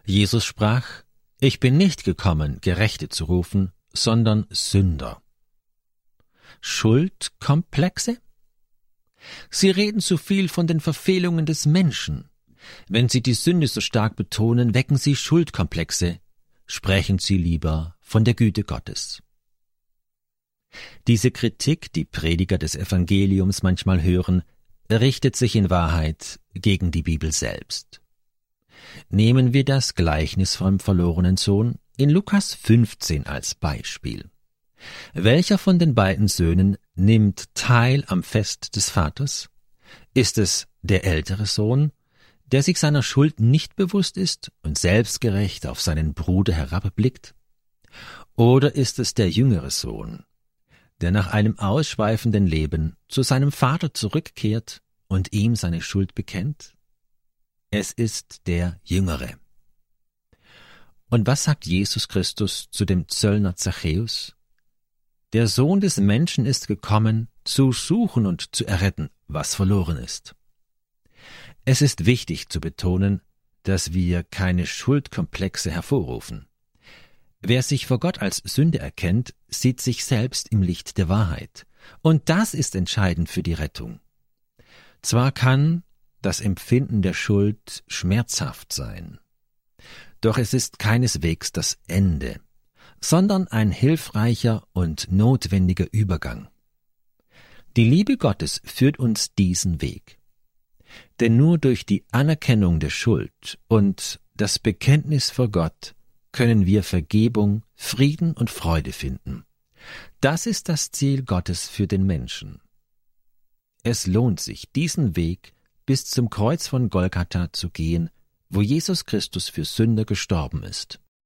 Jesus sprach: Ich bin nicht gekommen, Gerechte zu rufen, sondern Sünder. Schuldkomplexe? Sie reden zu viel von den Verfehlungen des Menschen. Wenn Sie die Sünde so stark betonen, wecken Sie Schuldkomplexe. Sprechen Sie lieber von der Güte Gottes. Diese Kritik, die Prediger des Evangeliums manchmal hören, richtet sich in Wahrheit gegen die Bibel selbst. Nehmen wir das Gleichnis vom verlorenen Sohn in Lukas 15 als Beispiel. Welcher von den beiden Söhnen nimmt teil am Fest des Vaters? Ist es der ältere Sohn, der sich seiner Schuld nicht bewusst ist und selbstgerecht auf seinen Bruder herabblickt? Oder ist es der jüngere Sohn, der nach einem ausschweifenden Leben zu seinem Vater zurückkehrt und ihm seine Schuld bekennt? Es ist der Jüngere. Und was sagt Jesus Christus zu dem Zöllner Zachäus? Der Sohn des Menschen ist gekommen, zu suchen und zu erretten, was verloren ist. Es ist wichtig zu betonen, dass wir keine Schuldkomplexe hervorrufen. Wer sich vor Gott als Sünde erkennt, sieht sich selbst im Licht der Wahrheit. Und das ist entscheidend für die Rettung. Zwar kann das Empfinden der Schuld schmerzhaft sein, doch es ist keineswegs das Ende, sondern ein hilfreicher und notwendiger Übergang. Die Liebe Gottes führt uns diesen Weg. Denn nur durch die Anerkennung der Schuld und das Bekenntnis vor Gott können wir Vergebung, Frieden und Freude finden. Das ist das Ziel Gottes für den Menschen. Es lohnt sich, diesen Weg bis zum Kreuz von Golgatha zu gehen, wo Jesus Christus für Sünder gestorben ist.